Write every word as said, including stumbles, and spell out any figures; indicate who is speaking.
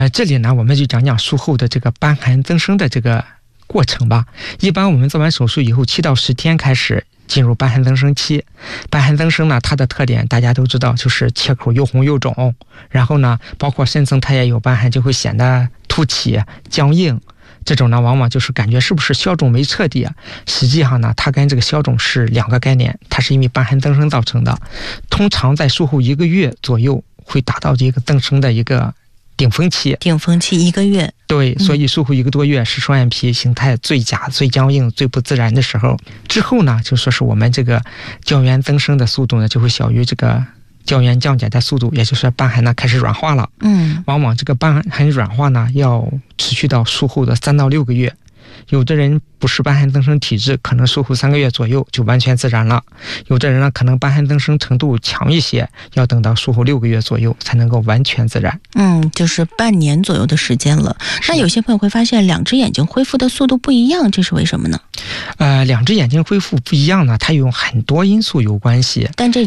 Speaker 1: 呃，这里呢，我们就讲讲术后的这个瘢痕增生的这个过程吧。一般我们做完手术以后，七到十天开始进入瘢痕增生期。瘢痕增生呢，它的特点大家都知道，就是切口又红又肿，然后呢，包括深层它也有瘢痕，就会显得凸起、僵硬。这种呢，往往就是感觉是不是消肿没彻底啊？实际上呢，它跟这个消肿是两个概念，它是因为瘢痕增生造成的。通常在术后一个月左右会达到这个增生的一个顶峰期，
Speaker 2: 顶峰期一个月，
Speaker 1: 对，所以术后一个多月是双眼皮形态最假、最僵硬、最不自然的时候。之后呢，就说是我们这个胶原增生的速度呢，就会小于这个胶原降解的速度，也就是瘢痕呢开始软化了。
Speaker 2: 嗯，
Speaker 1: 往往这个瘢痕软化呢，要持续到术后的三到六个月。有的人不是瘢痕增生体质，可能术后三个月左右就完全自然了；有的人呢，可能瘢痕增生程度强一些，要等到术后六个月左右才能够完全自然。
Speaker 2: 嗯，就是半年左右的时间了。那有些朋友会发现两只眼睛恢复的速度不一样，这是为什么呢？
Speaker 1: 呃，两只眼睛恢复不一样呢，它有很多因素有关系。
Speaker 2: 但这